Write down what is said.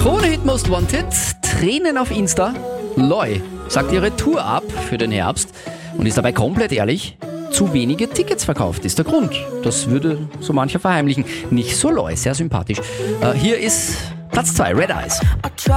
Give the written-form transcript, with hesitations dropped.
Krone-Hit Most Wanted, Tränen auf Insta. Loi sagt ihre Tour ab für den Herbst und ist dabei komplett ehrlich. Zu wenige Tickets verkauft ist der Grund. Das würde so mancher verheimlichen. Nicht so Loi, sehr sympathisch. Hier ist Platz 2, Red Eyes.